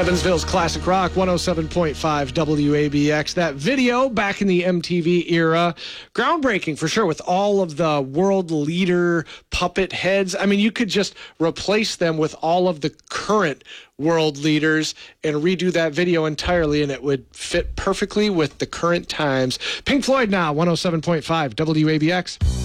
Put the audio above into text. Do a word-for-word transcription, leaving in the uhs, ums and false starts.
Evansville's Classic Rock, one oh seven point five W A B X. That video back in the M T V era, groundbreaking for sure, with all of the world leader puppet heads. I mean, you could just replace them with all of the current world leaders and redo that video entirely, and it would fit perfectly with the current times. Pink Floyd now, one oh seven point five W A B X.